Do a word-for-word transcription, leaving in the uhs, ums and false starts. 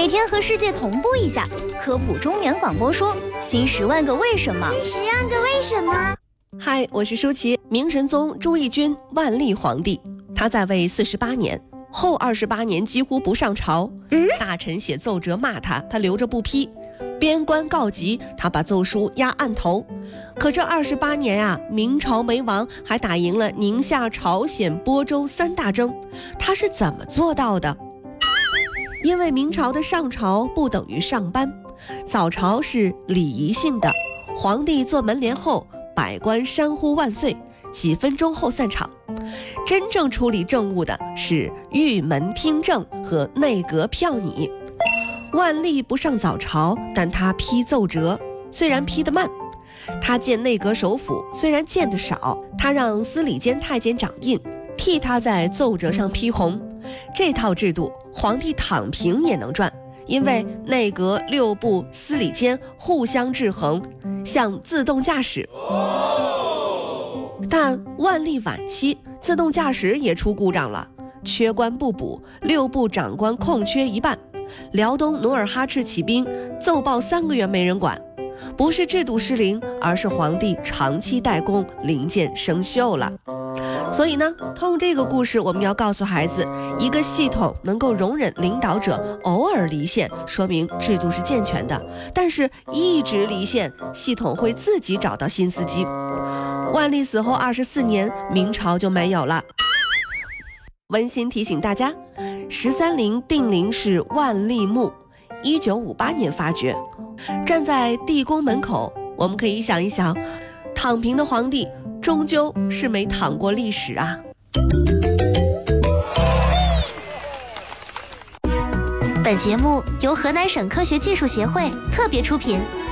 每天和世界同步一下，科普中年广播说新十万个为什么。 新十万个为什么。 嗨，我是舒淇。明神宗朱翊钧，万历皇帝，他在位四十八年，后二十八年几乎不上朝。 嗯， 大臣写奏折骂他，他留着不批；边关告急，他把奏书压案头。可这二十八年啊，明朝没亡，还打赢了宁夏、朝鲜、播州三大征，他是怎么做到的？因为明朝的上朝不等于上班，早朝是礼仪性的，皇帝做门帘后，百官山呼万岁，几分钟后散场。真正处理政务的是御门听政和内阁票拟。万历不上早朝，但他批奏折，虽然批得慢；他见内阁首辅，虽然见得少，他让司礼监太监掌印，替他在奏折上批红。这套制度，皇帝躺平也能赚，因为内阁、六部、司礼监互相制衡，像自动驾驶。但万历晚期，自动驾驶也出故障了，缺官不补，六部长官空缺一半。辽东努尔哈赤起兵，奏报三个月没人管，不是制度失灵，而是皇帝长期怠工，零件生锈了。所以呢，通过这个故事，我们要告诉孩子，一个系统能够容忍领导者偶尔离线，说明制度是健全的；但是一直离线，系统会自己找到新司机。万历死后二十四年，明朝就没有了。温馨提醒大家，十三陵定陵是万历墓，一九五八年发掘。站在地宫门口，我们可以想一想，躺平的皇帝终究是没躺过历史啊。 本节目由河南省科学技术协会特别出品。